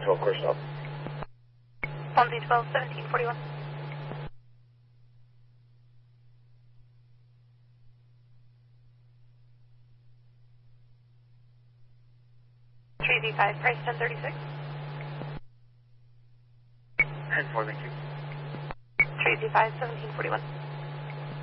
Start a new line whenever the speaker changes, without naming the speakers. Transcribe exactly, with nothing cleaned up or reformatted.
twelve, course up.
Palm Z twelve, seventeen forty-one. three Z five, price ten thirty-six.
ten four, thank you.
three Z five, seventeen forty-one.